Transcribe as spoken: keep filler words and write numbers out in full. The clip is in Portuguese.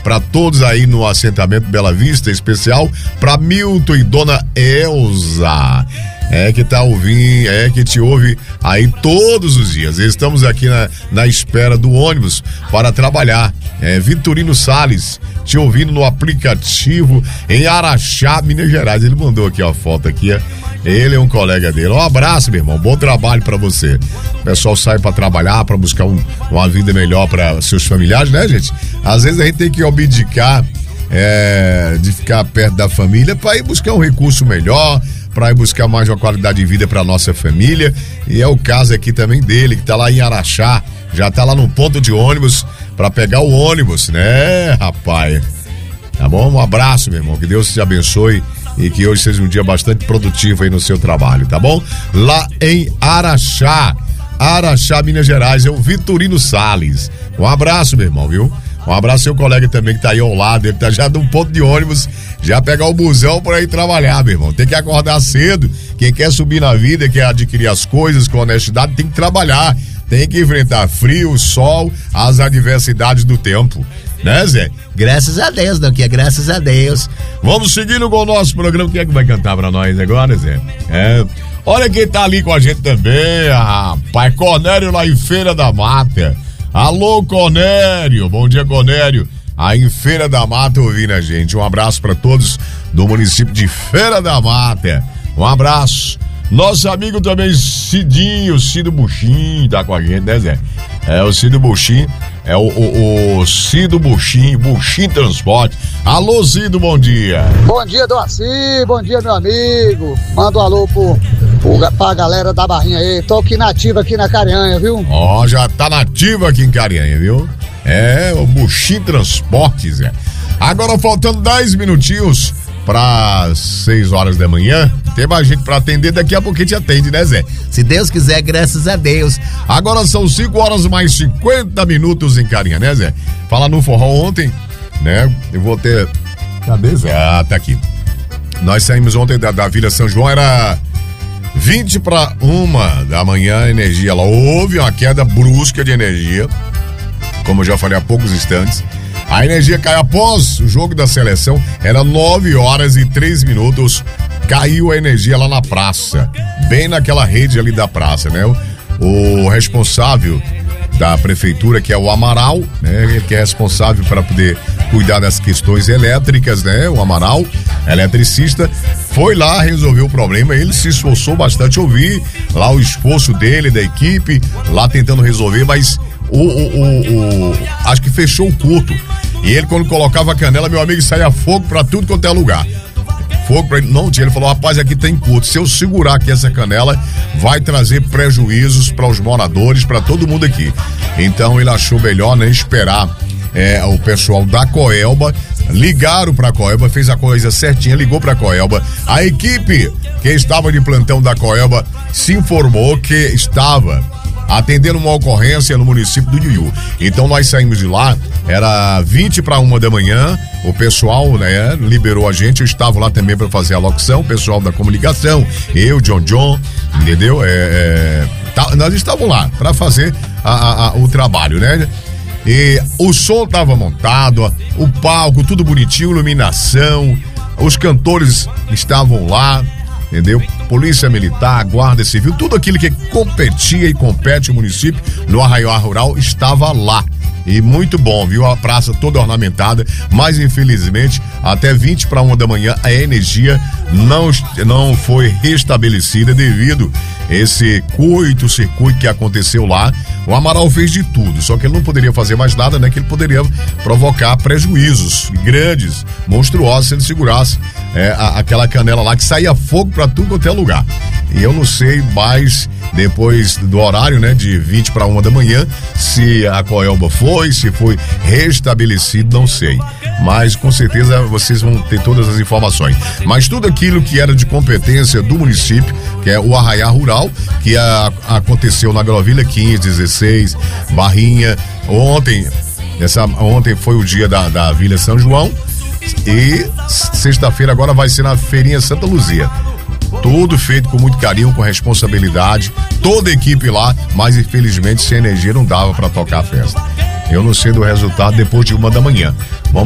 para todos aí no assentamento Bela Vista, em especial para Milton e Dona Elza. É que tá ouvindo, é que te ouve aí todos os dias. Estamos aqui na, na espera do ônibus para trabalhar. É Vitorino Salles, te ouvindo no aplicativo em Araxá, Minas Gerais. Ele mandou aqui a foto aqui, ó. Ele é um colega dele. Um abraço, meu irmão. Bom trabalho pra você. O pessoal sai pra trabalhar, pra buscar um, uma vida melhor pra seus familiares, né, gente? Às vezes a gente tem que abdicar é, de ficar perto da família pra ir buscar um recurso melhor, para ir buscar mais uma qualidade de vida para nossa família. E é o caso aqui também dele, que tá lá em Araxá, já tá lá no ponto de ônibus para pegar o ônibus, né, rapaz? Tá bom? Um abraço, meu irmão, que Deus te abençoe e que hoje seja um dia bastante produtivo aí no seu trabalho, tá bom? Lá em Araxá, Araxá, Minas Gerais, é o Vitorino Salles. Um abraço, meu irmão, viu? Um abraço ao seu colega também que tá aí ao lado, ele tá já num ponto de ônibus, já pegar o busão pra ir trabalhar, meu irmão. Tem que acordar cedo, quem quer subir na vida, quer adquirir as coisas com honestidade, tem que trabalhar, tem que enfrentar frio, sol, as adversidades do tempo, né, Zé? Graças a Deus, não, que é graças a Deus. Vamos seguindo com o nosso programa, quem é que vai cantar pra nós agora, Zé? É... Olha quem tá ali com a gente também, rapaz, Cornélio lá em Feira da Mata. Alô, Cornélio, bom dia, Cornélio, aí em Feira da Mata ouvindo a gente. Um abraço para todos do município de Feira da Mata, um abraço. Nosso amigo também Cidinho, Cido Buxim, tá com a gente, né, Zé? É o Cido Buxim, é o, o, o Cido Buxim, Buxim Transporte. Alô, Cido, bom dia. Bom dia, Doaci, bom dia, meu amigo. Manda um alô pro, pro, pra galera da Barrinha aí. Tô aqui nativa aqui na Carinhanha, viu? Ó, oh, já tá nativa aqui em Carinhanha, viu? É, o Buxim Transporte, Zé. Agora faltando dez minutinhos para seis horas da manhã, tem mais gente pra atender, daqui a pouquinho te atende, né, Zé? Se Deus quiser, graças a Deus. Agora são cinco horas mais cinquenta minutos em Carinha, né, Zé? Fala no forró ontem, né? Eu vou ter... Cadê, Zé? Ah, tá aqui. Nós saímos ontem da, da Vila São João, era vinte para uma da manhã, a energia lá. Houve uma queda brusca de energia, como eu já falei há poucos instantes. A energia caiu após o jogo da seleção, era nove horas e três minutos, caiu a energia lá na praça, bem naquela rede ali da praça, né? O, o responsável da prefeitura, que é o Amaral, né? Ele que é responsável para poder cuidar das questões elétricas, né? O Amaral, eletricista, foi lá resolver o problema. Ele se esforçou bastante, ouvir lá o esforço dele, da equipe, lá tentando resolver, mas o, o, o, o acho que fechou o curto. E ele, quando colocava a canela, meu amigo, saía fogo pra tudo quanto é lugar. Fogo pra ele, não tinha. Ele falou, rapaz, aqui tem curto. Se eu segurar aqui essa canela, vai trazer prejuízos para os moradores, para todo mundo aqui. Então ele achou melhor, né, esperar é, o pessoal da Coelba. Ligaram pra Coelba, fez a coisa certinha, ligou pra Coelba. A equipe que estava de plantão da Coelba se informou que estava atendendo uma ocorrência no município do Iuiú. Então nós saímos de lá, era vinte para uma da manhã, o pessoal, né, liberou a gente, eu estava lá também para fazer a locução, o pessoal da comunicação, eu, John John, entendeu? É, é, tá, nós estávamos lá para fazer a, a, a, o trabalho, né? E o som estava montado, o palco, tudo bonitinho, iluminação, os cantores estavam lá, entendeu? Polícia Militar, Guarda Civil, tudo aquilo que competia e compete o município no Arraial Rural estava lá. E muito bom, viu? A praça toda ornamentada, mas infelizmente até vinte para uma da manhã a energia não, não foi restabelecida devido a esse curto-circuito que aconteceu lá. O Amaral fez de tudo, só que ele não poderia fazer mais nada, né? Que ele poderia provocar prejuízos grandes, monstruosos, se ele segurasse é, a, aquela canela lá que saía fogo para tudo quanto é lugar. E eu não sei mais, depois do horário, né, de vinte para uma da manhã, se a Coelba foi, se foi restabelecido, não sei. Mas com certeza vocês vão ter todas as informações. Mas tudo aquilo que era de competência do município, que é o Arraial Rural, que a, aconteceu na Agrovilha quinze, dezesseis, Barrinha. Ontem, essa, ontem foi o dia da, da Vila São João. E sexta-feira agora vai ser na Feirinha Santa Luzia. Tudo feito com muito carinho, com responsabilidade, toda a equipe lá, mas infelizmente sem energia não dava para tocar a festa. Eu não sei do resultado depois de uma da manhã. Vamos